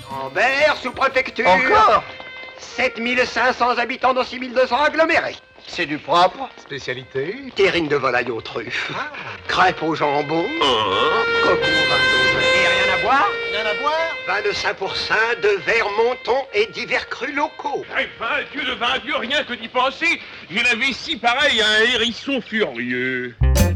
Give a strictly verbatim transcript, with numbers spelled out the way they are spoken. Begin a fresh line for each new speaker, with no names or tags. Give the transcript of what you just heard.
Rambert, sous-préfecture.
Encore?
sept mille cinq cents habitants dans six mille deux cents agglomérés.
C'est du propre.
Spécialité?
Terrine de volaille aux truffes.
Ah.
Crêpes au jambon. Coco vingt-deux. Et rien à boire?
Rien à boire?
Vin de cinq pour cent, de verre monton et divers crus locaux.
Eh ben, Dieu de vingt Dieu, rien que d'y penser, j'ai la vessie pareil à un hérisson furieux.